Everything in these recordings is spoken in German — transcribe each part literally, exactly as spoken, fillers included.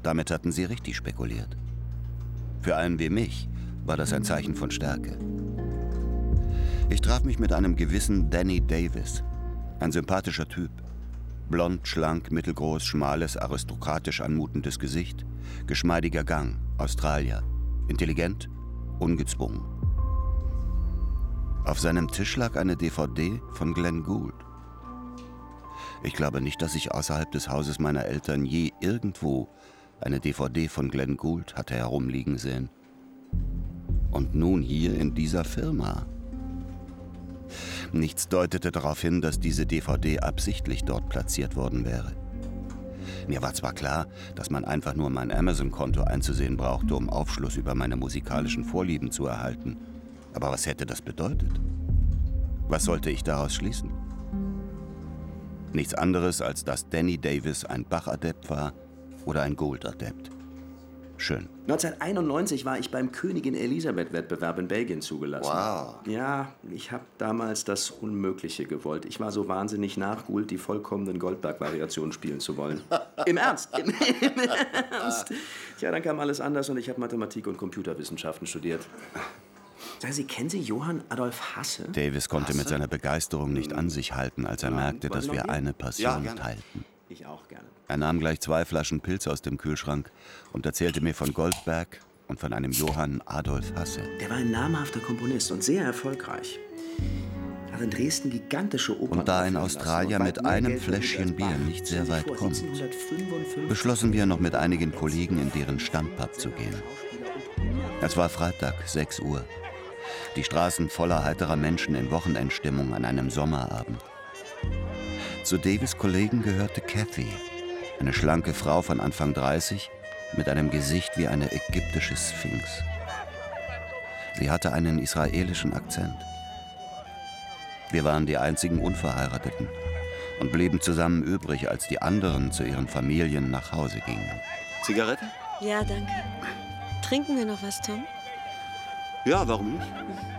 Damit hatten sie richtig spekuliert. Für einen wie mich war das ein Zeichen von Stärke. Ich traf mich mit einem gewissen Danny Davis, ein sympathischer Typ. Blond, schlank, mittelgroß, schmales, aristokratisch anmutendes Gesicht, geschmeidiger Gang, Australier, intelligent, ungezwungen. Auf seinem Tisch lag eine D V D von Glenn Gould. Ich glaube nicht, dass ich außerhalb des Hauses meiner Eltern je irgendwo eine D V D von Glenn Gould hatte herumliegen sehen. Und nun hier in dieser Firma. Nichts deutete darauf hin, dass diese D V D absichtlich dort platziert worden wäre. Mir war zwar klar, dass man einfach nur mein Amazon-Konto einzusehen brauchte, um Aufschluss über meine musikalischen Vorlieben zu erhalten. Aber was hätte das bedeutet? Was sollte ich daraus schließen? Nichts anderes, als dass Danny Davis ein Bach-Adept war oder ein Gould-Adept. Schön. neunzehnhunderteinundneunzig war ich beim Königin-Elisabeth-Wettbewerb in Belgien zugelassen. Wow. Ja, ich habe damals das Unmögliche gewollt. Ich war so wahnsinnig nach Gould, die vollkommenen Goldberg-Variationen spielen zu wollen. Im Ernst, im, im Ernst. Tja, dann kam alles anders und ich habe Mathematik und Computerwissenschaften studiert. Sagen Sie, kennen Sie Johann Adolf Hasse? Davis konnte Hasse? mit seiner Begeisterung nicht an sich halten, als er Ja, merkte, wollen dass wir wir noch hier? eine Passion Ja, teilten. Ich auch gerne. Er nahm gleich zwei Flaschen Pilz aus dem Kühlschrank und erzählte mir von Goldberg und von einem Johann Adolf Hasse. Der war ein namhafter Komponist und sehr erfolgreich. Er hat in Dresden gigantische Opern Und da ein aufführen Australier lassen und mit weit mehr einem Geld verdient Fläschchen als Bach. Bier nicht sehr Stellen Sie weit vor, kommt, siebzehnhundertfünfundfünfzig beschlossen wir noch mit einigen Kollegen in deren Stammpub zu gehen. Es war Freitag, sechs Uhr. Die Straßen voller heiterer Menschen in Wochenendstimmung an einem Sommerabend. Zu Davis' Kollegen gehörte Kathy, eine schlanke Frau von Anfang dreißig mit einem Gesicht wie eine ägyptische Sphinx. Sie hatte einen israelischen Akzent. Wir waren die einzigen Unverheirateten und blieben zusammen übrig, als die anderen zu ihren Familien nach Hause gingen. Zigarette? Ja, danke. Trinken wir noch was, Tom? Ja, warum nicht?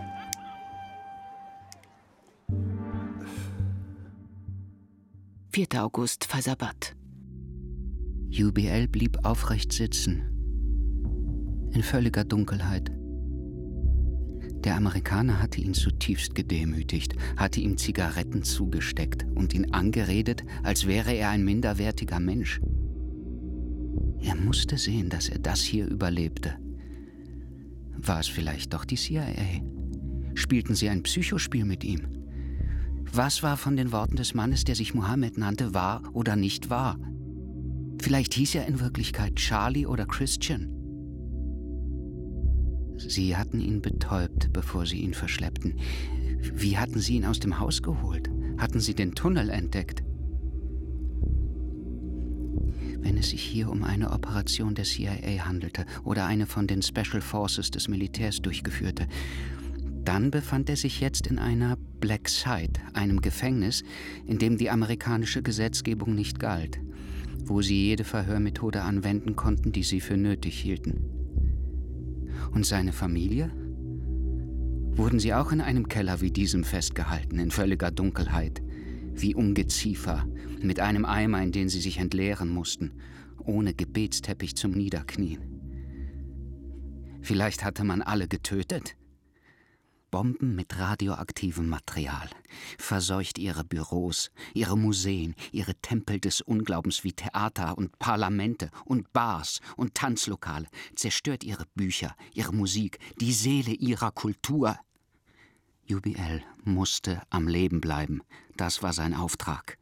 vierter August, Faisabat. U B L blieb aufrecht sitzen, in völliger Dunkelheit. Der Amerikaner hatte ihn zutiefst gedemütigt, hatte ihm Zigaretten zugesteckt und ihn angeredet, als wäre er ein minderwertiger Mensch. Er musste sehen, dass er das hier überlebte. War es vielleicht doch die C I A? Spielten sie ein Psychospiel mit ihm? Was war von den Worten des Mannes, der sich Mohammed nannte, wahr oder nicht wahr? Vielleicht hieß er in Wirklichkeit Charlie oder Christian. Sie hatten ihn betäubt, bevor sie ihn verschleppten. Wie hatten sie ihn aus dem Haus geholt? Hatten sie den Tunnel entdeckt? Wenn es sich hier um eine Operation der C I A handelte oder eine von den Special Forces des Militärs durchgeführte, dann befand er sich jetzt in einer Black Site, einem Gefängnis, in dem die amerikanische Gesetzgebung nicht galt, wo sie jede Verhörmethode anwenden konnten, die sie für nötig hielten. Und seine Familie? Wurden sie auch in einem Keller wie diesem festgehalten, in völliger Dunkelheit, wie Ungeziefer, mit einem Eimer, in den sie sich entleeren mussten, ohne Gebetsteppich zum Niederknien. Vielleicht hatte man alle getötet? Bomben mit radioaktivem Material, verseucht ihre Büros, ihre Museen, ihre Tempel des Unglaubens wie Theater und Parlamente und Bars und Tanzlokale, zerstört ihre Bücher, ihre Musik, die Seele ihrer Kultur. U B L musste am Leben bleiben. Das war sein Auftrag.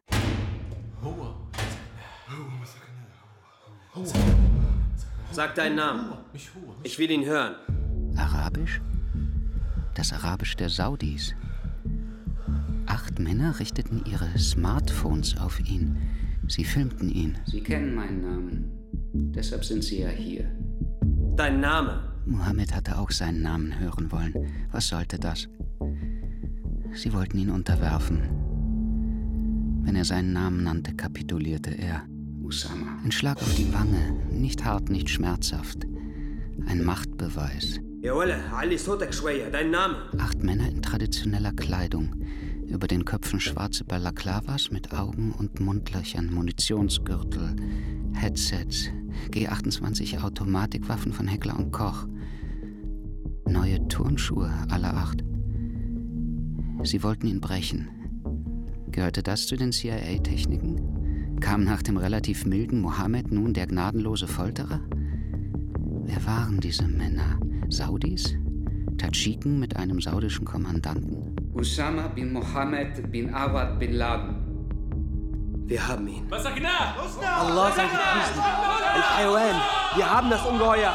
Sag deinen Namen. Ich will ihn hören. Arabisch? Das Arabisch der Saudis. Acht Männer richteten ihre Smartphones auf ihn. Sie filmten ihn. Sie kennen meinen Namen. Deshalb sind Sie ja hier. Dein Name? Mohammed hatte auch seinen Namen hören wollen. Was sollte das? Sie wollten ihn unterwerfen. Wenn er seinen Namen nannte, kapitulierte er. Usama. Ein Schlag auf die Wange. Nicht hart, nicht schmerzhaft. Ein Machtbeweis. Dein Name? Acht Männer in traditioneller Kleidung. Über den Köpfen schwarze Balaklavas mit Augen- und Mundlöchern, Munitionsgürtel, Headsets, G achtundzwanzig Automatikwaffen von Heckler und Koch. Neue Turnschuhe, alle acht. Sie wollten ihn brechen. Gehörte das zu den C I A-Techniken? Kam nach dem relativ milden Mohammed nun der gnadenlose Folterer? Wer waren diese Männer? Saudis? Tadschiken mit einem saudischen Kommandanten? Usama bin Mohammed bin Awad bin Laden. Wir haben ihn. Allah sei gepriesen. Al-Hayawan, wir haben das Ungeheuer.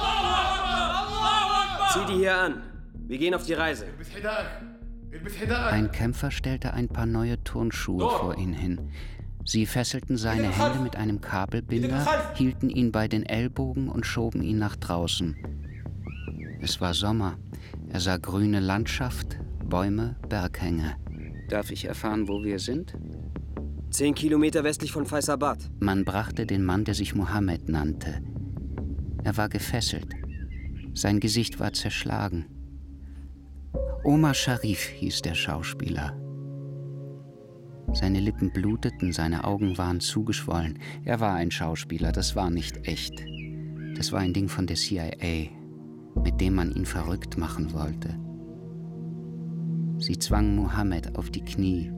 Zieh die hier an. Wir gehen auf die Reise. Ein Kämpfer stellte ein paar neue Turnschuhe vor ihn hin. Sie fesselten seine Hände mit einem Kabelbinder, hielten ihn bei den Ellbogen und schoben ihn nach draußen. Es war Sommer. Er sah grüne Landschaft, Bäume, Berghänge. Darf ich erfahren, wo wir sind? Zehn Kilometer westlich von Faisabad. Man brachte den Mann, der sich Mohammed nannte. Er war gefesselt. Sein Gesicht war zerschlagen. Omar Sharif hieß der Schauspieler. Seine Lippen bluteten, seine Augen waren zugeschwollen. Er war ein Schauspieler, das war nicht echt. Das war ein Ding von der C I A, mit dem man ihn verrückt machen wollte. Sie zwang Mohammed auf die Knie.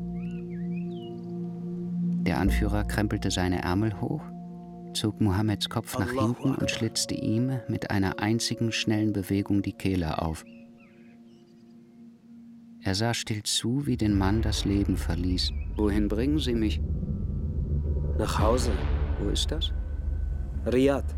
Der Anführer krempelte seine Ärmel hoch, zog Mohammeds Kopf nach hinten und schlitzte ihm mit einer einzigen schnellen Bewegung die Kehle auf. Er sah still zu, wie den Mann das Leben verließ. Wohin bringen Sie mich? Nach Hause. Wo ist das? Riyadh.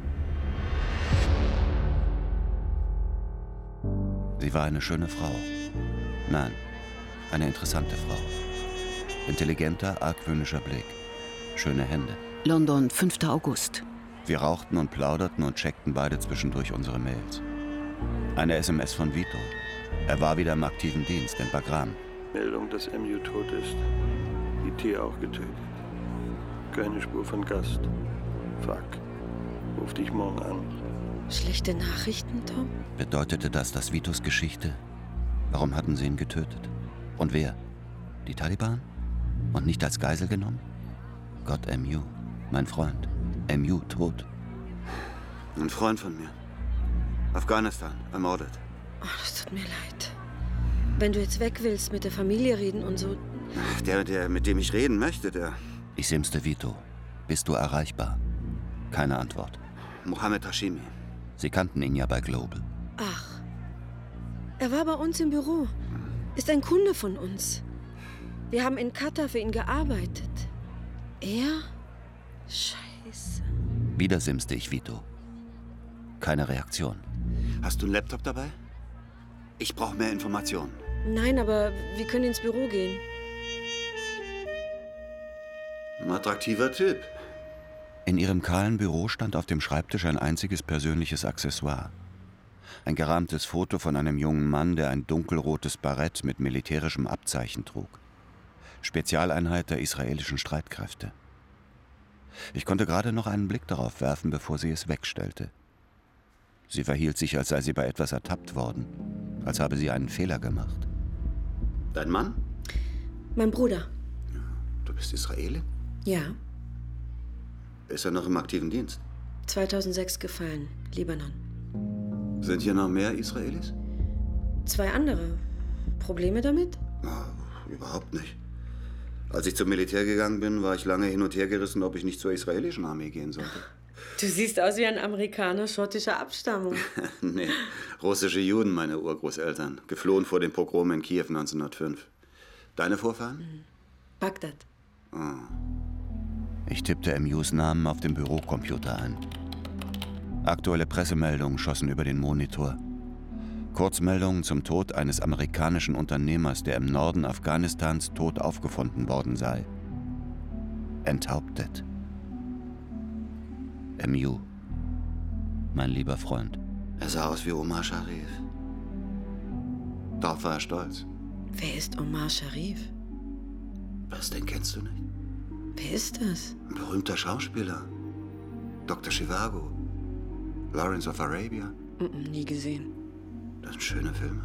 Sie war eine schöne Frau. Nein, eine interessante Frau. Intelligenter, argwöhnischer Blick. Schöne Hände. London, fünfter August. Wir rauchten und plauderten und checkten beide zwischendurch unsere Mails. Eine S M S von Vito. Er war wieder im aktiven Dienst in Bagram. Meldung, dass M U tot ist. Die Tier auch getötet. Keine Spur von Gast. Fuck. Ruf dich morgen an. Schlechte Nachrichten, Tom? Bedeutete das das Vitos Geschichte? Warum hatten sie ihn getötet? Und wer? Die Taliban? Und nicht als Geisel genommen? Gott, M U, mein Freund. M U tot. Ein Freund von mir. Afghanistan, ermordet. Oh, das tut mir leid. Wenn du jetzt weg willst, mit der Familie reden und so. Der, der, mit dem ich reden möchte, der... Ich simste Vito. Bist du erreichbar? Keine Antwort. Mohammed Hashimi. Sie kannten ihn ja bei Global. Ach. Er war bei uns im Büro. Ist ein Kunde von uns. Wir haben in Katar für ihn gearbeitet. Er? Scheiße. Wieder simste ich Vito. Keine Reaktion. Hast du einen Laptop dabei? Ich brauche mehr Informationen. Nein, aber wir können ins Büro gehen. Ein attraktiver Typ. In ihrem kahlen Büro stand auf dem Schreibtisch ein einziges persönliches Accessoire. Ein gerahmtes Foto von einem jungen Mann, der ein dunkelrotes Barett mit militärischem Abzeichen trug. Spezialeinheit der israelischen Streitkräfte. Ich konnte gerade noch einen Blick darauf werfen, bevor sie es wegstellte. Sie verhielt sich, als sei sie bei etwas ertappt worden, als habe sie einen Fehler gemacht. Dein Mann? Mein Bruder. Du bist Israeli? Ja. Ist er noch im aktiven Dienst? zweitausendsechs gefallen, Libanon. Sind hier noch mehr Israelis? Zwei andere. Probleme damit? Na, überhaupt nicht. Als ich zum Militär gegangen bin, war ich lange hin und her gerissen, ob ich nicht zur israelischen Armee gehen sollte. Du siehst aus wie ein Amerikaner schottischer Abstammung. Nee, russische Juden, meine Urgroßeltern. Geflohen vor dem Pogrom in Kiew neunzehnhundertfünf. Deine Vorfahren? Bagdad. Oh. Ich tippte M Us Namen auf dem Bürocomputer ein. Aktuelle Pressemeldungen schossen über den Monitor. Kurzmeldungen zum Tod eines amerikanischen Unternehmers, der im Norden Afghanistans tot aufgefunden worden sei. Enthauptet. M U. Mein lieber Freund. Er sah aus wie Omar Sharif. Darauf war er stolz. Wer ist Omar Sharif? Was denn, kennst du nicht? Wer ist das? Ein berühmter Schauspieler. Doktor Zhivago. Lawrence of Arabia. Mm-mm, nie gesehen. Das sind schöne Filme.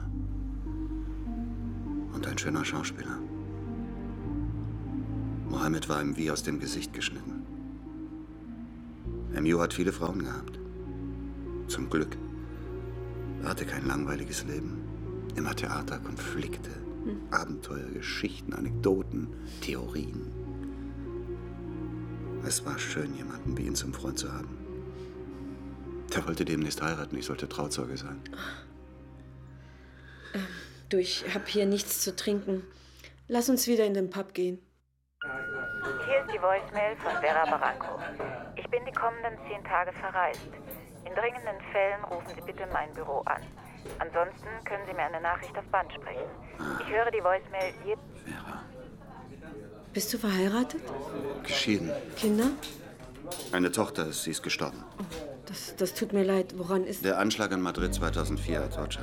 Und ein schöner Schauspieler. Mohammed war ihm wie aus dem Gesicht geschnitten. M U hat viele Frauen gehabt. Zum Glück. Er hatte kein langweiliges Leben. Immer Theater, Konflikte, hm. Abenteuer, Geschichten, Anekdoten, Theorien. Es war schön, jemanden wie ihn zum Freund zu haben. Der wollte demnächst heiraten, ich sollte Trauzeuge sein. Ähm, du, ich hab hier nichts zu trinken. Lass uns wieder in den Pub gehen. Hier ist die Voicemail von Vera Barranco. Ich bin die kommenden zehn Tage verreist. In dringenden Fällen rufen Sie bitte mein Büro an. Ansonsten können Sie mir eine Nachricht auf Band sprechen. Ich höre die Voicemail jeden... Vera. Bist du verheiratet? Geschieden. Kinder? Eine Tochter ist, sie ist gestorben. Oh, das, das tut mir leid. Woran ist... Der Anschlag in Madrid zweitausendvier, Atocha.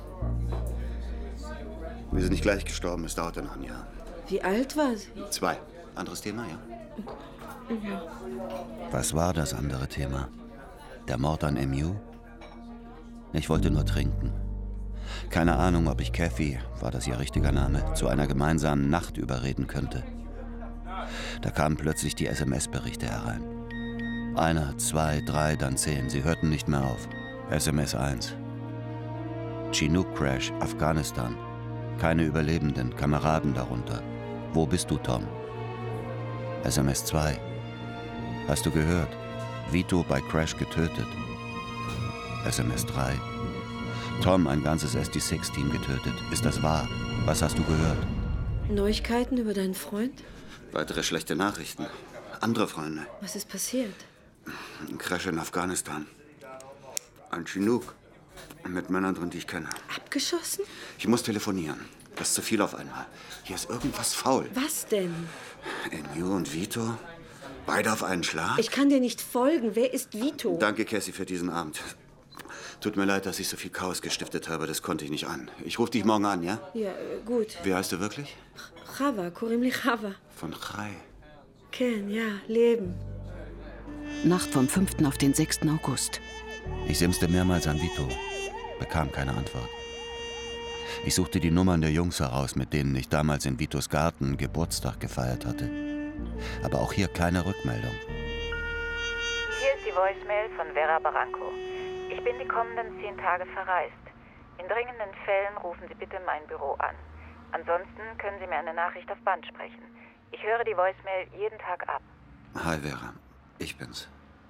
Wir sind nicht gleich gestorben, es dauerte noch ein Jahr. Wie alt war sie? Zwei. Anderes Thema, ja? Mhm. Was war das andere Thema? Der Mord an M U? Ich wollte nur trinken. Keine Ahnung, ob ich Kathy, war das ihr richtiger Name, zu einer gemeinsamen Nacht überreden könnte. Da kamen plötzlich die S M S-Berichte herein. Einer, zwei, drei, dann zehn. Sie hörten nicht mehr auf. S M S eins. Chinook-Crash, Afghanistan. Keine Überlebenden, Kameraden darunter. Wo bist du, Tom? S M S zwei. Hast du gehört? Vito bei Crash getötet. S M S drei. Tom, ein ganzes S D sechs Team getötet. Ist das wahr? Was hast du gehört? Neuigkeiten über deinen Freund? Weitere schlechte Nachrichten. Andere Freunde. Was ist passiert? Ein Crash in Afghanistan. Ein Chinook. Mit Männern drin, die ich kenne. Abgeschossen? Ich muss telefonieren. Das ist zu viel auf einmal. Hier ist irgendwas faul. Was denn? M U und Vito? Beide auf einen Schlag? Ich kann dir nicht folgen. Wer ist Vito? Danke, Cassie, für diesen Abend. Tut mir leid, dass ich so viel Chaos gestiftet habe. Das konnte ich nicht an. Ich rufe dich morgen an, ja? Ja, gut. Wie heißt du wirklich? Chava, Kurim li Chava. Von Chai. Ken, ja, Leben. Nacht vom fünften auf den sechsten August. Ich simste mehrmals an Vito. Bekam keine Antwort. Ich suchte die Nummern der Jungs heraus, mit denen ich damals in Vitos Garten Geburtstag gefeiert hatte. Aber auch hier keine Rückmeldung. Hier ist die Voicemail von Vera Barranco. Ich bin die kommenden zehn Tage verreist. In dringenden Fällen rufen Sie bitte mein Büro an. Ansonsten können Sie mir eine Nachricht auf Band sprechen. Ich höre die Voicemail jeden Tag ab. Hi, Vera. Ich bin's.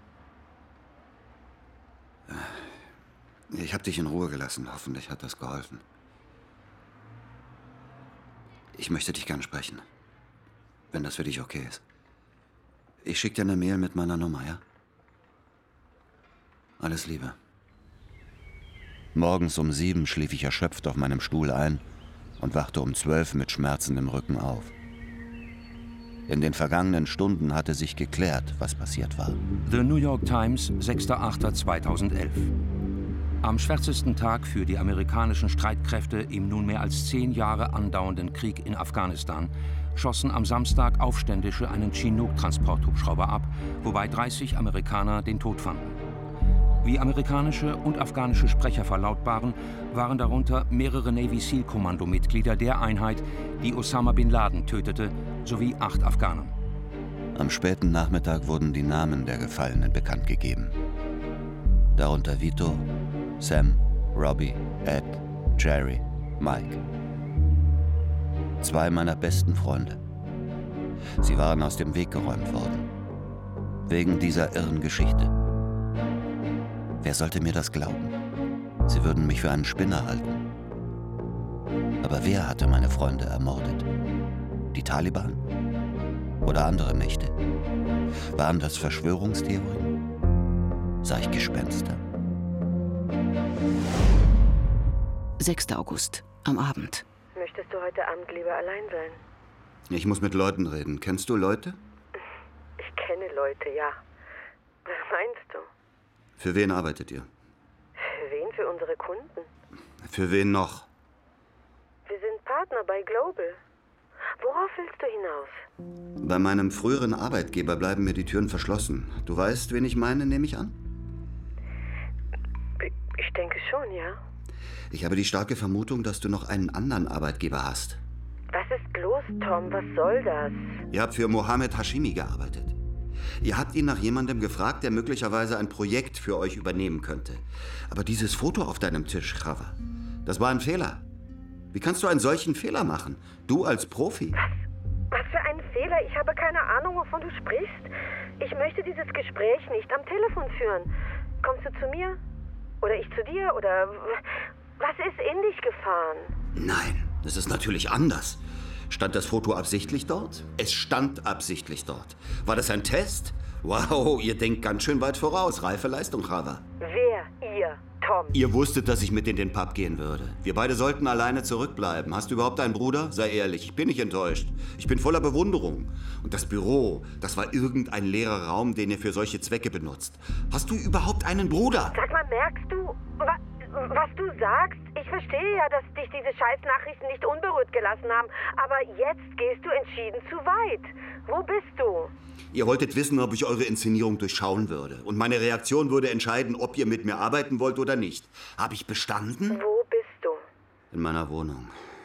Ich habe dich in Ruhe gelassen. Hoffentlich hat das geholfen. Ich möchte dich gern sprechen. Wenn das für dich okay ist. Ich schicke dir eine Mail mit meiner Nummer, ja? Alles Liebe. Morgens um sieben schlief ich erschöpft auf meinem Stuhl ein und wachte um zwölf mit Schmerzen im Rücken auf. In den vergangenen Stunden hatte sich geklärt, was passiert war. The New York Times, sechster achter zweitausendelf. Am schwärzesten Tag für die amerikanischen Streitkräfte im nunmehr als zehn Jahre andauernden Krieg in Afghanistan schossen am Samstag Aufständische einen Chinook-Transporthubschrauber ab, wobei dreißig Amerikaner den Tod fanden. Wie amerikanische und afghanische Sprecher verlautbaren, waren darunter mehrere Navy-SEAL-Kommandomitglieder der Einheit, die Osama Bin Laden tötete, sowie acht Afghanen. Am späten Nachmittag wurden die Namen der Gefallenen bekannt gegeben. Darunter Vito, Sam, Robbie, Ed, Jerry, Mike. Zwei meiner besten Freunde. Sie waren aus dem Weg geräumt worden. Wegen dieser irren Geschichte. Wer sollte mir das glauben? Sie würden mich für einen Spinner halten. Aber wer hatte meine Freunde ermordet? Die Taliban? Oder andere Mächte? Waren das Verschwörungstheorien? Sah ich Gespenster? sechster August, am Abend. Möchtest du heute Abend lieber allein sein? Ich muss mit Leuten reden. Kennst du Leute? Ich kenne Leute, ja. Was meinst du? Für wen arbeitet ihr? Für wen? Für unsere Kunden? Für wen noch? Wir sind Partner bei Global. Worauf willst du hinaus? Bei meinem früheren Arbeitgeber bleiben mir die Türen verschlossen. Du weißt, wen ich meine, nehme ich an? Ich denke schon, ja. Ich habe die starke Vermutung, dass du noch einen anderen Arbeitgeber hast. Was ist los, Tom? Was soll das? Ihr habt für Mohammed Hashimi gearbeitet. Ihr habt ihn nach jemandem gefragt, der möglicherweise ein Projekt für euch übernehmen könnte. Aber dieses Foto auf deinem Tisch, Chava, das war ein Fehler. Wie kannst du einen solchen Fehler machen? Du als Profi. Was? Was für ein Fehler? Ich habe keine Ahnung, wovon du sprichst. Ich möchte dieses Gespräch nicht am Telefon führen. Kommst du zu mir? Oder ich zu dir? Oder was ist in dich gefahren? Nein, das ist natürlich anders. Stand das Foto absichtlich dort? Es stand absichtlich dort. War das ein Test? Wow, ihr denkt ganz schön weit voraus. Reife Leistung, Chava. Wer? Ihr? Tom? Ihr wusstet, dass ich mit in den Pub gehen würde. Wir beide sollten alleine zurückbleiben. Hast du überhaupt einen Bruder? Sei ehrlich, ich bin nicht enttäuscht. Ich bin voller Bewunderung. Und das Büro, das war irgendein leerer Raum, den ihr für solche Zwecke benutzt. Hast du überhaupt einen Bruder? Sag mal, merkst du, wa was du sagst? Ich verstehe ja, dass dich diese Scheißnachrichten nicht unberührt gelassen haben. Aber jetzt gehst du entschieden zu weit. Wo bist du? Ihr wolltet wissen, ob ich eure Inszenierung durchschauen würde. Und meine Reaktion würde entscheiden, ob ihr mit mir arbeiten wollt oder nicht. Habe ich bestanden? Wo bist du? In meiner Wohnung.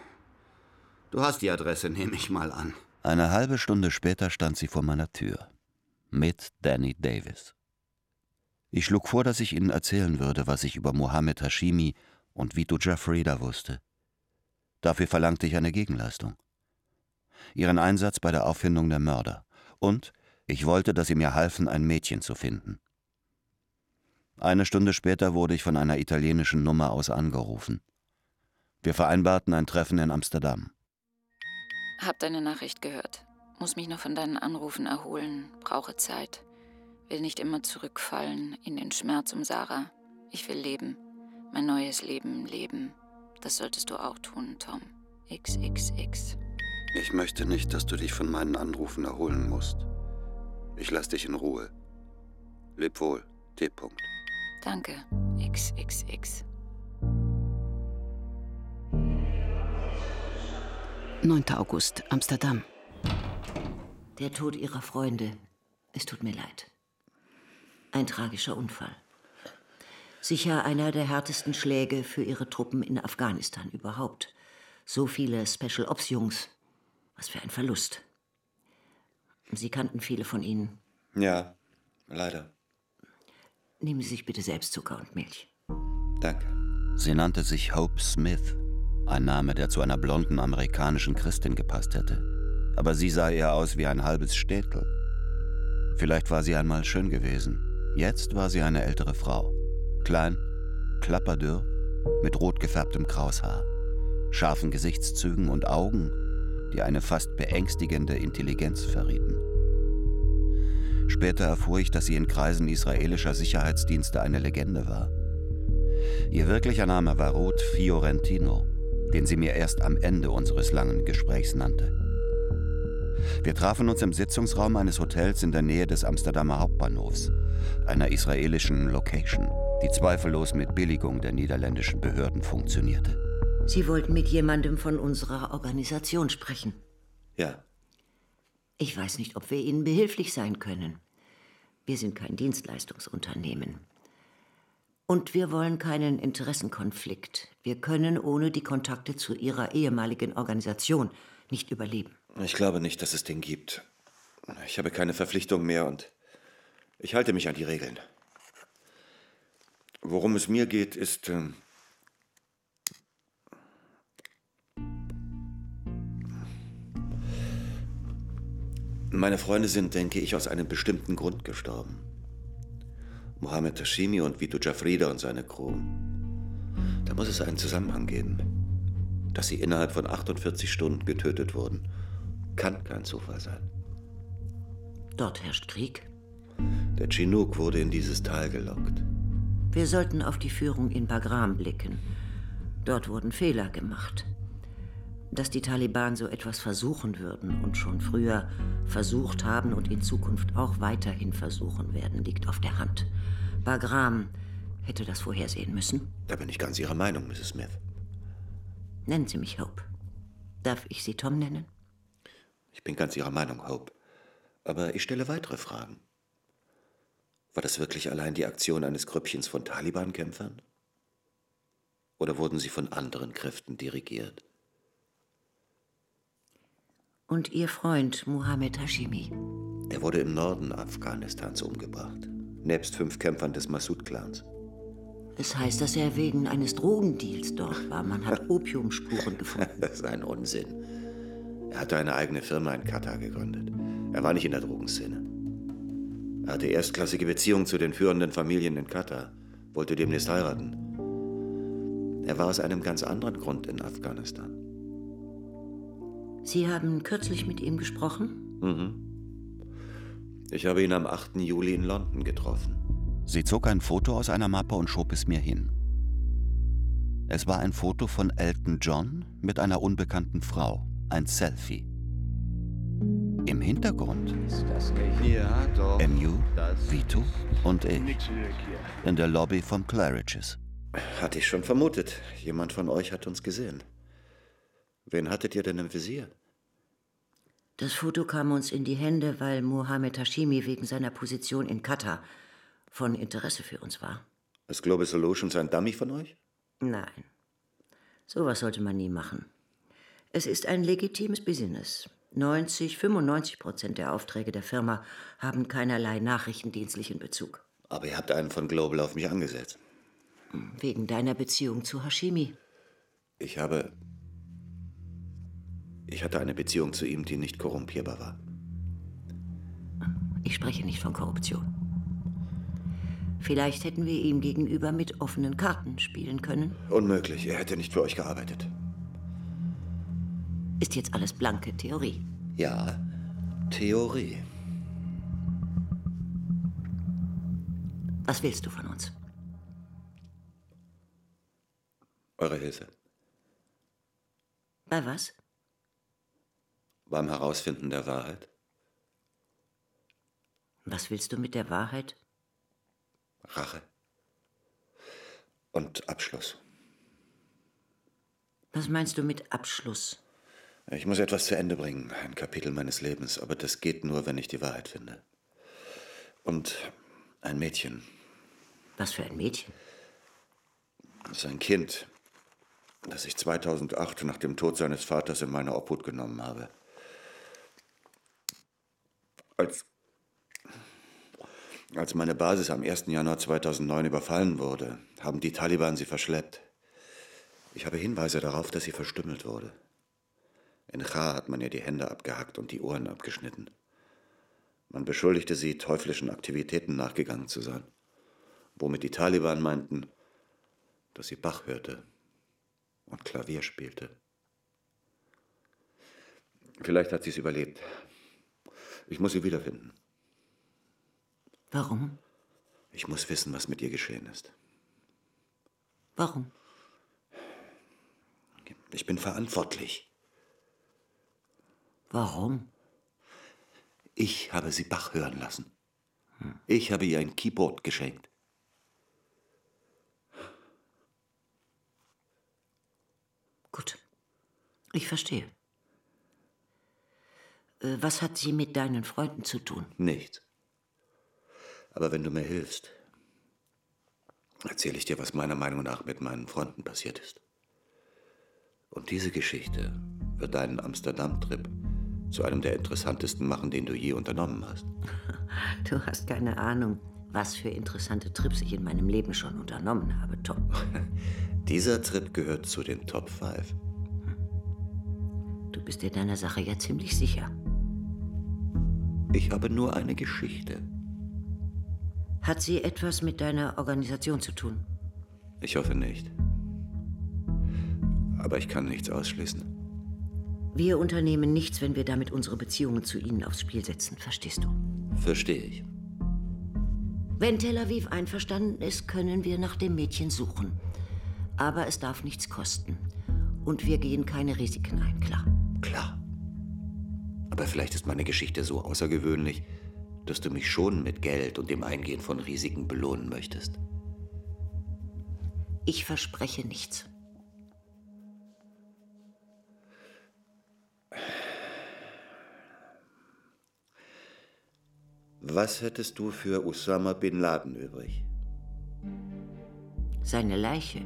Du hast die Adresse, nehme ich mal an. Eine halbe Stunde später stand sie vor meiner Tür. Mit Danny Davis. Ich schlug vor, dass ich ihnen erzählen würde, was ich über Mohammed Hashimi und Vito Giuffrida wusste. Dafür verlangte ich eine Gegenleistung. Ihren Einsatz bei der Auffindung der Mörder. Und ich wollte, dass sie mir halfen, ein Mädchen zu finden. Eine Stunde später wurde ich von einer italienischen Nummer aus angerufen. Wir vereinbarten ein Treffen in Amsterdam. Hab deine Nachricht gehört. Muss mich noch von deinen Anrufen erholen. Brauche Zeit. Will nicht immer zurückfallen in den Schmerz um Sarah. Ich will leben. Mein neues Leben leben. Das solltest du auch tun, Tom. X X X. Ich möchte nicht, dass du dich von meinen Anrufen erholen musst. Ich lass dich in Ruhe. Leb wohl. T. -Punkt. Danke. X X X. neunter August, Amsterdam. Der Tod ihrer Freunde. Es tut mir leid. Ein tragischer Unfall. Sicher einer der härtesten Schläge für ihre Truppen in Afghanistan überhaupt. So viele Special Ops Jungs. Was für ein Verlust. Sie kannten viele von ihnen. Ja, leider. Nehmen Sie sich bitte selbst Zucker und Milch. Danke. Sie nannte sich Hope Smith. Ein Name, der zu einer blonden amerikanischen Christin gepasst hätte. Aber sie sah eher aus wie ein halbes Städtel. Vielleicht war sie einmal schön gewesen. Jetzt war sie eine ältere Frau. Klein, klapperdürr, mit rot gefärbtem Kraushaar, scharfen Gesichtszügen und Augen, die eine fast beängstigende Intelligenz verrieten. Später erfuhr ich, dass sie in Kreisen israelischer Sicherheitsdienste eine Legende war. Ihr wirklicher Name war Ruth Fiorentino, den sie mir erst am Ende unseres langen Gesprächs nannte. Wir trafen uns im Sitzungsraum eines Hotels in der Nähe des Amsterdamer Hauptbahnhofs, einer israelischen Location, die zweifellos mit Billigung der niederländischen Behörden funktionierte. Sie wollten mit jemandem von unserer Organisation sprechen. Ja. Ich weiß nicht, ob wir Ihnen behilflich sein können. Wir sind kein Dienstleistungsunternehmen. Und wir wollen keinen Interessenkonflikt. Wir können ohne die Kontakte zu Ihrer ehemaligen Organisation nicht überleben. Ich glaube nicht, dass es den gibt. Ich habe keine Verpflichtung mehr und ich halte mich an die Regeln. Worum es mir geht, ist... Ähm Meine Freunde sind, denke ich, aus einem bestimmten Grund gestorben. Mohammed Hashimi und Vito Giuffrida und seine Crew. Da muss es einen Zusammenhang geben. Dass sie innerhalb von achtundvierzig Stunden getötet wurden, kann kein Zufall sein. Dort herrscht Krieg. Der Chinook wurde in dieses Tal gelockt. Wir sollten auf die Führung in Bagram blicken. Dort wurden Fehler gemacht. Dass die Taliban so etwas versuchen würden und schon früher versucht haben und in Zukunft auch weiterhin versuchen werden, liegt auf der Hand. Bagram hätte das vorhersehen müssen. Da bin ich ganz Ihrer Meinung, Misses Smith. Nennen Sie mich Hope. Darf ich Sie Tom nennen? Ich bin ganz Ihrer Meinung, Hope. Aber ich stelle weitere Fragen. War das wirklich allein die Aktion eines Grüppchens von Taliban-Kämpfern? Oder wurden sie von anderen Kräften dirigiert? Und Ihr Freund Mohammed Hashimi. Der wurde im Norden Afghanistans umgebracht, nebst fünf Kämpfern des Massoud-Clans. Es heißt, dass er wegen eines Drogendeals dort war. Man hat Opiumspuren gefunden. Das ist ein Unsinn. Er hatte eine eigene Firma in Katar gegründet. Er war nicht in der Drogenszene. Er hatte erstklassige Beziehungen zu den führenden Familien in Katar, wollte demnächst heiraten. Er war aus einem ganz anderen Grund in Afghanistan. Sie haben kürzlich mit ihm gesprochen? Mhm. Ich habe ihn am achten Juli in London getroffen. Sie zog ein Foto aus einer Mappe und schob es mir hin. Es war ein Foto von Elton John mit einer unbekannten Frau, ein Selfie. Im Hintergrund Ja, doch. M U, Vito und ich. In der Lobby vom Claridge's. Hatte ich schon vermutet. Jemand von euch hat uns gesehen. Wen hattet ihr denn im Visier? Das Foto kam uns in die Hände, weil Mohammed Hashimi wegen seiner Position in Katar von Interesse für uns war. Ist Global Solutions ein Dummy von euch? Nein, sowas sollte man nie machen. Es ist ein legitimes Business. neunzig, fünfundneunzig Prozent der Aufträge der Firma haben keinerlei nachrichtendienstlichen Bezug. Aber ihr habt einen von Global auf mich angesetzt. Wegen deiner Beziehung zu Hashimi. Ich habe... Ich hatte eine Beziehung zu ihm, die nicht korrumpierbar war. Ich spreche nicht von Korruption. Vielleicht hätten wir ihm gegenüber mit offenen Karten spielen können. Unmöglich, er hätte nicht für euch gearbeitet. Ist jetzt alles blanke Theorie. Ja, Theorie. Was willst du von uns? Eure Hilfe. Bei was? Beim Herausfinden der Wahrheit. Was willst du mit der Wahrheit? Rache. Und Abschluss. Was meinst du mit Abschluss? Ich muss etwas zu Ende bringen, ein Kapitel meines Lebens, aber das geht nur, wenn ich die Wahrheit finde. Und ein Mädchen. Was für ein Mädchen? Das ist ein Kind, das ich zweitausendacht nach dem Tod seines Vaters in meine Obhut genommen habe. Als, als meine Basis am ersten Januar zweitausendneun überfallen wurde, haben die Taliban sie verschleppt. Ich habe Hinweise darauf, dass sie verstümmelt wurde. In Char hat man ihr die Hände abgehackt und die Ohren abgeschnitten. Man beschuldigte sie, teuflischen Aktivitäten nachgegangen zu sein, womit die Taliban meinten, dass sie Bach hörte und Klavier spielte. Vielleicht hat sie es überlebt. Ich muss sie wiederfinden. Warum? Ich muss wissen, was mit ihr geschehen ist. Warum? Ich bin verantwortlich. Warum? Ich habe sie Bach hören lassen. Ich habe ihr ein Keyboard geschenkt. Gut, ich verstehe. Äh, was hat sie mit deinen Freunden zu tun? Nichts. Aber wenn du mir hilfst, erzähle ich dir, was meiner Meinung nach mit meinen Freunden passiert ist. Und diese Geschichte wird deinen Amsterdam-Trip zu einem der interessantesten machen, den du je unternommen hast. Du hast keine Ahnung, was für interessante Trips ich in meinem Leben schon unternommen habe, Tom. Dieser Trip gehört zu den Top fünf. Du bist dir deiner Sache ja ziemlich sicher. Ich habe nur eine Geschichte. Hat sie etwas mit deiner Organisation zu tun? Ich hoffe nicht. Aber ich kann nichts ausschließen. Wir unternehmen nichts, wenn wir damit unsere Beziehungen zu ihnen aufs Spiel setzen, verstehst du? Verstehe ich. Wenn Tel Aviv einverstanden ist, können wir nach dem Mädchen suchen. Aber es darf nichts kosten. Und wir gehen keine Risiken ein, klar. Klar. Aber vielleicht ist meine Geschichte so außergewöhnlich, dass du mich schon mit Geld und dem Eingehen von Risiken belohnen möchtest. Ich verspreche nichts. Was hättest du für Osama Bin Laden übrig? Seine Leiche.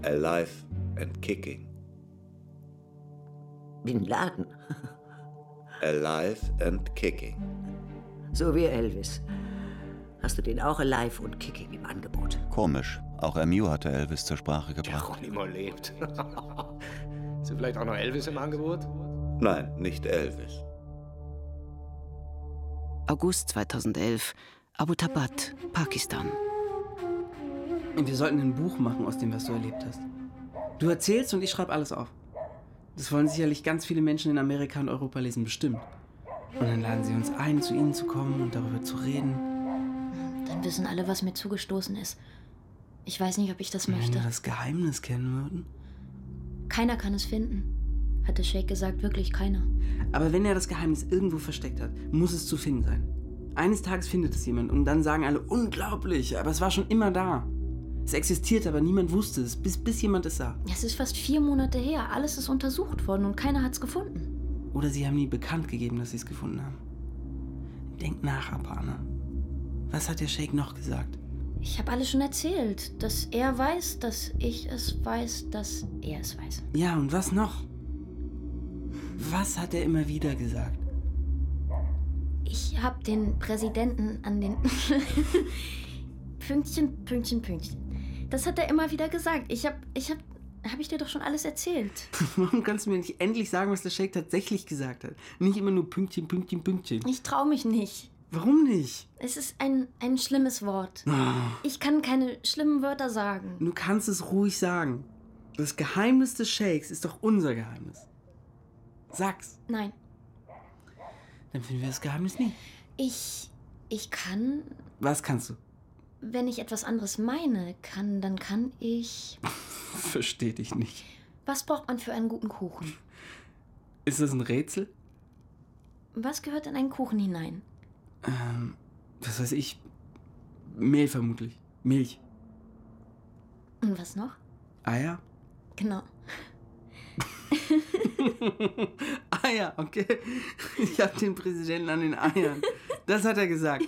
Alive and kicking. Bin Laden? Alive and kicking. So wie Elvis. Hast du den auch alive und kicking im Angebot? Komisch. Auch M U hatte Elvis zur Sprache Der gebracht. Ronimo lebt. Ist vielleicht auch noch Elvis im Angebot? Nein, nicht Elvis. August zweitausendelf, Abbottabad, Pakistan. Wir sollten ein Buch machen aus dem, was du erlebt hast. Du erzählst und ich schreibe alles auf. Das wollen sicherlich ganz viele Menschen in Amerika und Europa lesen, bestimmt. Und dann laden sie uns ein, zu ihnen zu kommen und darüber zu reden. Dann wissen alle, was mir zugestoßen ist. Ich weiß nicht, ob ich das möchte. Wenn wir das Geheimnis kennen würden. Keiner kann es finden, hat der Sheikh gesagt, wirklich keiner. Aber wenn er das Geheimnis irgendwo versteckt hat, muss es zu finden sein. Eines Tages findet es jemand und dann sagen alle, unglaublich, aber es war schon immer da. Es existiert, aber niemand wusste es, bis, bis jemand es sah. Es ist fast vier Monate her, alles ist untersucht worden und keiner hat es gefunden. Oder sie haben nie bekannt gegeben, dass sie es gefunden haben. Denk nach, Aparna. Was hat der Sheikh noch gesagt? Ich habe alles schon erzählt, dass er weiß, dass ich es weiß, dass er es weiß. Ja, und was noch? Was hat er immer wieder gesagt? Ich habe den Präsidenten an den Pünktchen, Pünktchen, Pünktchen. Das hat er immer wieder gesagt. Ich hab, ich hab, hab ich dir doch schon alles erzählt. Warum kannst du mir nicht endlich sagen, was der Sheikh tatsächlich gesagt hat? Nicht immer nur Pünktchen, Pünktchen, Pünktchen. Ich trau mich nicht. Warum nicht? Es ist ein, ein schlimmes Wort. Oh. Ich kann keine schlimmen Wörter sagen. Du kannst es ruhig sagen. Das Geheimnis des Sheikhs ist doch unser Geheimnis. Sag's. Nein. Dann finden wir das Geheimnis nie. Ich, ich kann... Was kannst du? Wenn ich etwas anderes meine, kann, dann kann ich... Versteh dich nicht. Was braucht man für einen guten Kuchen? Ist das ein Rätsel? Was gehört in einen Kuchen hinein? Ähm, was weiß ich. Mehl vermutlich. Milch. Und was noch? Eier? Genau. Eier, okay. Ich hab den Präsidenten an den Eiern. Das hat er gesagt.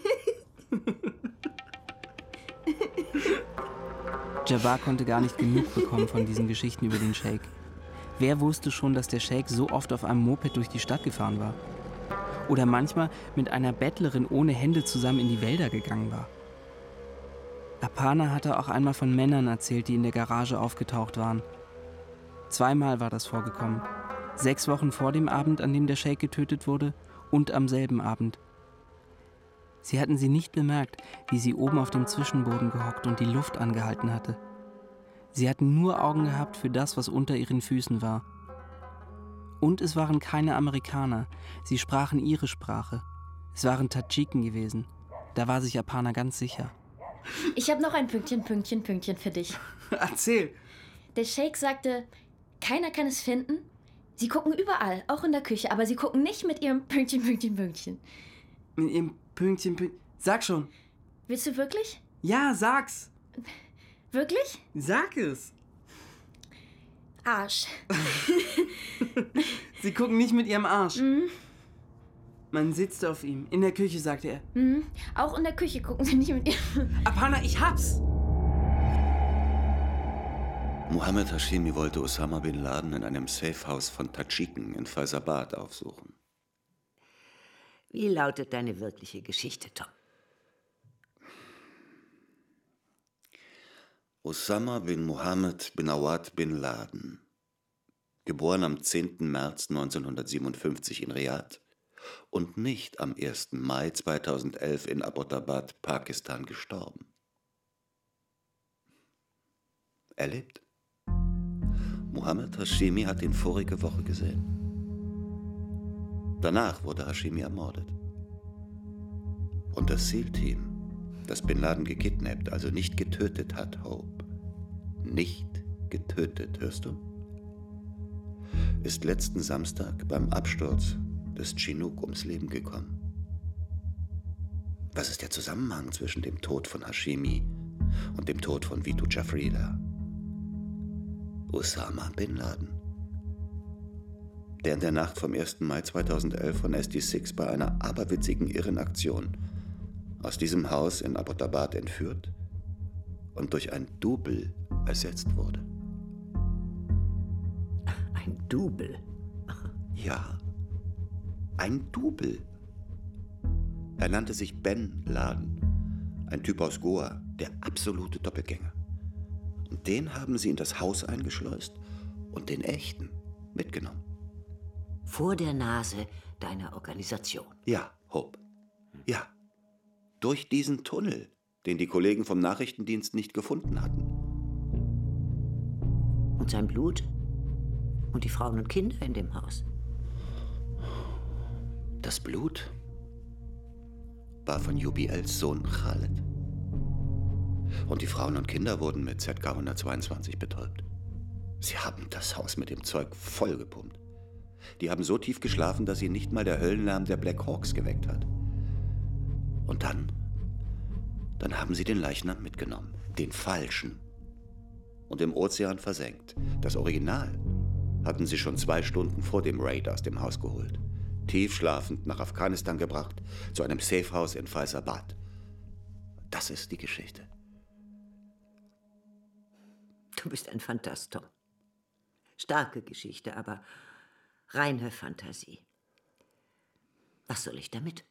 Jabbar konnte gar nicht genug bekommen von diesen Geschichten über den Sheikh. Wer wusste schon, dass der Sheikh so oft auf einem Moped durch die Stadt gefahren war? Oder manchmal mit einer Bettlerin ohne Hände zusammen in die Wälder gegangen war? Aparna hatte auch einmal von Männern erzählt, die in der Garage aufgetaucht waren. Zweimal war das vorgekommen. Sechs Wochen vor dem Abend, an dem der Sheikh getötet wurde, und am selben Abend. Sie hatten sie nicht bemerkt, wie sie oben auf dem Zwischenboden gehockt und die Luft angehalten hatte. Sie hatten nur Augen gehabt für das, was unter ihren Füßen war. Und es waren keine Amerikaner, sie sprachen ihre Sprache. Es waren Tadschiken gewesen. Da war sich Aparna ganz sicher. Ich habe noch ein Pünktchen, Pünktchen, Pünktchen für dich. Erzähl! Der Sheikh sagte, keiner kann es finden. Sie gucken überall, auch in der Küche, aber sie gucken nicht mit ihrem Pünktchen, Pünktchen, Pünktchen. Mit ihrem Pünktchen, Pünktchen... Sag schon! Willst du wirklich? Ja, sag's! Wirklich? Sag es! Arsch. Sie gucken nicht mit ihrem Arsch. Mhm. Man sitzt auf ihm. In der Küche, sagte er. Mhm. Auch in der Küche gucken sie nicht mit ihrem... Aparna, ich hab's! Mohammed Hashemi wollte Osama bin Laden in einem Safehouse von Tadschiken in Faisabad aufsuchen. Wie lautet deine wirkliche Geschichte, Tom? Osama bin Mohammed bin Awad bin Laden, geboren am zehnten März neunzehnhundertsiebenundfünfzig in Riyadh und nicht am ersten Mai zweitausendelf in Abbottabad, Pakistan, gestorben. Er lebt. Mohammed Hashemi hat ihn vorige Woche gesehen. Danach wurde Hashemi ermordet. Und das SEAL-Team, das Bin Laden gekidnappt, also nicht getötet hat, Hope, nicht getötet, hörst du? Ist letzten Samstag beim Absturz des Chinook ums Leben gekommen. Was ist der Zusammenhang zwischen dem Tod von Hashemi und dem Tod von Vitu Jafrida? Osama Bin Laden, der in der Nacht vom ersten Mai zweitausendelf von S D sechs bei einer aberwitzigen Irrenaktion aus diesem Haus in Abbottabad entführt und durch ein Double ersetzt wurde. Ein Double? Ja, Ein Double. Er nannte sich Ben Laden, ein Typ aus Goa, der absolute Doppelgänger. Und den haben sie in das Haus eingeschleust und den echten mitgenommen. Vor der Nase deiner Organisation. Ja, Hope. Ja. Durch diesen Tunnel, den die Kollegen vom Nachrichtendienst nicht gefunden hatten. Und sein Blut? Und die Frauen und Kinder in dem Haus? Das Blut war von U B Ls Sohn Khaled. Und die Frauen und Kinder wurden mit Z K hundertzweiundzwanzig betäubt. Sie haben das Haus mit dem Zeug vollgepumpt. Die haben so tief geschlafen, dass sie nicht mal der Höllenlärm der Black Hawks geweckt hat. Und dann, dann haben sie den Leichnam mitgenommen, den falschen, und im Ozean versenkt. Das Original hatten sie schon zwei Stunden vor dem Raid aus dem Haus geholt. Tief schlafend nach Afghanistan gebracht, zu einem Safehouse in Faisabad. Das ist die Geschichte. Du bist ein Phantast, Tom. Starke Geschichte, aber reine Fantasie. Was soll ich damit?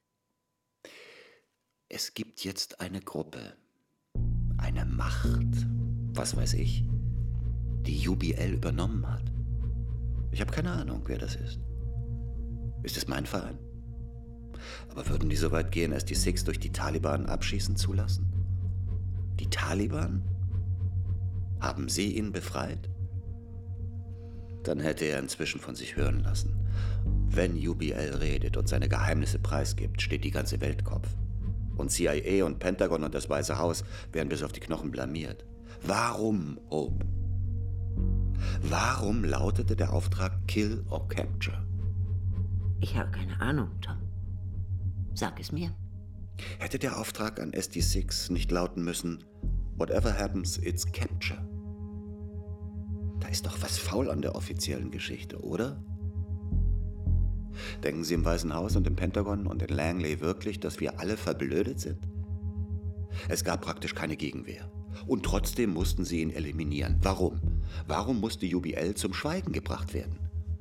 Es gibt jetzt eine Gruppe, eine Macht, was weiß ich, die U B L übernommen hat. Ich habe keine Ahnung, wer das ist. Ist es mein Verein? Aber würden die so weit gehen, S D sechs durch die Taliban abschießen zu lassen? Die Taliban? Haben sie ihn befreit? Dann hätte er inzwischen von sich hören lassen. Wenn U B L redet und seine Geheimnisse preisgibt, steht die ganze Welt Kopf. Und C I A und Pentagon und das Weiße Haus werden bis auf die Knochen blamiert. Warum, Hope? Warum lautete der Auftrag Kill or Capture? Ich habe keine Ahnung, Tom. Sag es mir. Hätte der Auftrag an S D sechs nicht lauten müssen, Whatever happens, it's capture? Da ist doch was faul an der offiziellen Geschichte, oder? Denken Sie im Weißen Haus und im Pentagon und in Langley wirklich, dass wir alle verblödet sind? Es gab praktisch keine Gegenwehr. Und trotzdem mussten sie ihn eliminieren. Warum? Warum musste U B L zum Schweigen gebracht werden?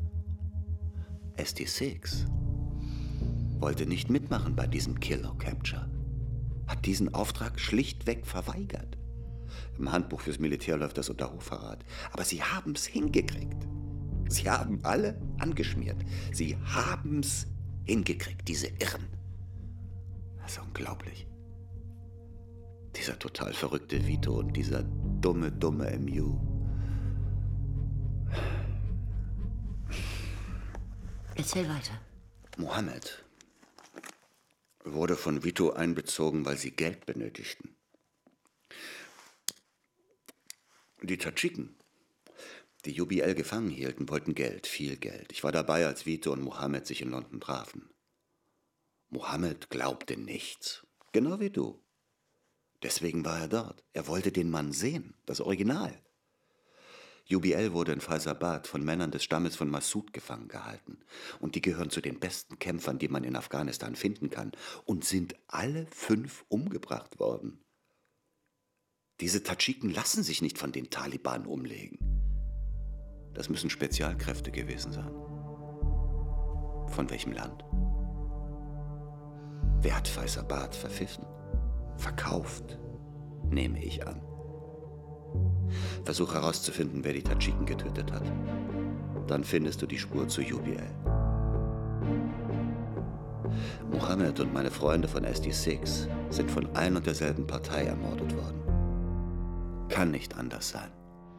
S D sechs wollte nicht mitmachen bei diesem Kill or Capture, hat diesen Auftrag schlichtweg verweigert. Im Handbuch fürs Militär läuft das unter Hochverrat. Aber sie haben es hingekriegt. Sie haben alle angeschmiert. Sie haben es hingekriegt, diese Irren. Das ist unglaublich. Dieser total verrückte Vito und dieser dumme, dumme M U. Erzähl weiter. Mohammed wurde von Vito einbezogen, weil sie Geld benötigten. Die Tadschiken, die U B L gefangen hielten, wollten Geld, viel Geld. Ich war dabei, als Vito und Mohammed sich in London trafen. Mohammed glaubte nichts, genau wie du. Deswegen war er dort. Er wollte den Mann sehen, das Original. U B L wurde in Faisabad von Männern des Stammes von Massoud gefangen gehalten. Und die gehören zu den besten Kämpfern, die man in Afghanistan finden kann. Und sind alle fünf umgebracht worden. Diese Tadschiken lassen sich nicht von den Taliban umlegen. Das müssen Spezialkräfte gewesen sein. Von welchem Land? Wer hat Faisabad verpfiffen? Verkauft, nehme ich an. Versuch herauszufinden, wer die Tadschiken getötet hat. Dann findest du die Spur zu U B L. Mohammed und meine Freunde von S D sechs sind von ein und derselben Partei ermordet worden. Kann nicht anders sein.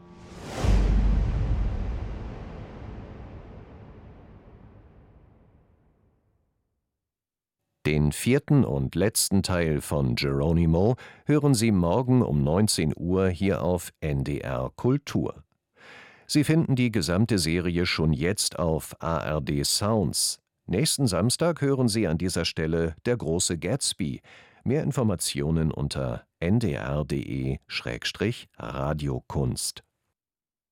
Den vierten und letzten Teil von Geronimo hören Sie morgen um neunzehn Uhr hier auf N D R Kultur. Sie finden die gesamte Serie schon jetzt auf A R D Sounds. Nächsten Samstag hören Sie an dieser Stelle Der große Gatsby. Mehr Informationen unter n d r punkt d e Schrägstrich Radiokunst.